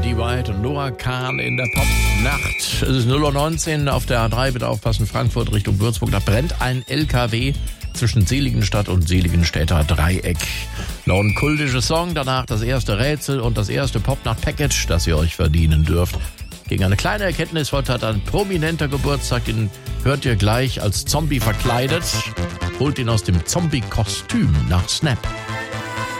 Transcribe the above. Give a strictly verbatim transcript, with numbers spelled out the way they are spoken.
Dee White und Noah Kahn in der Popnacht. Es ist null Uhr neunzehn auf der A drei, bitte aufpassen, Frankfurt Richtung Würzburg. Da brennt ein L K W zwischen Seligenstadt und Seligenstädter Dreieck. Noch ein kultischer Song, danach das erste Rätsel und das erste Popnacht-Package, das ihr euch verdienen dürft. Gegen eine kleine Erkenntnis, heute hat ein prominenter Geburtstag, den hört ihr gleich als Zombie verkleidet. Holt ihn aus dem Zombie-Kostüm nach Snap.